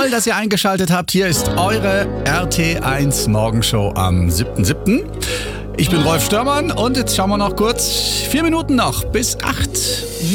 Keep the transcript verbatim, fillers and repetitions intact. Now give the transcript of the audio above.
Toll, dass ihr eingeschaltet habt. Hier ist eure R T eins Morgenshow am siebten siebten Ich bin Rolf Störmann und jetzt schauen wir noch kurz. Vier Minuten noch bis acht.